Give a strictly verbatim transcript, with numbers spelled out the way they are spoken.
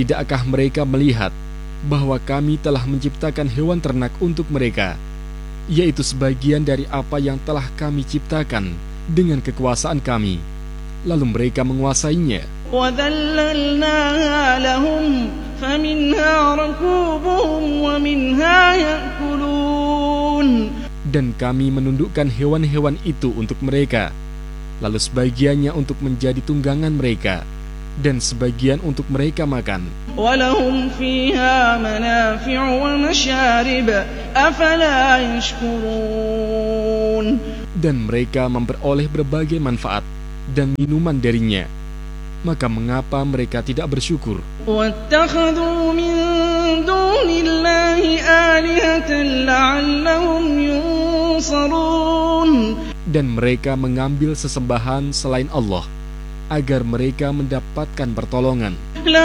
Tidakkah mereka melihat bahwa kami telah menciptakan hewan ternak untuk mereka, yaitu sebagian dari apa yang telah kami ciptakan dengan kekuasaan kami, lalu mereka menguasainya. وَذَلَّلْنَاهَا لَهُمْ فَمِنْهَا رَكُوبُهُمْ وَمِنْهَا يَأْكُلُونَ. Dan kami menundukkan hewan-hewan itu untuk mereka, lalu sebagiannya untuk menjadi tunggangan mereka, dan sebagian untuk mereka makan. وَلَهُمْ فِيهَا مَنَافِعُ وَمَشَارِبُ أَفَلَا يَشْكُرُونَ. Dan mereka memperoleh berbagai manfaat dan minuman darinya, maka mengapa mereka tidak bersyukur? وَاتَّخَذُوا مِن دُونِ اللَّهِ آلِهَةً لَعَلَّهُمْ يُنصَرُونَ. Dan mereka mengambil sesembahan selain Allah agar mereka mendapatkan pertolongan.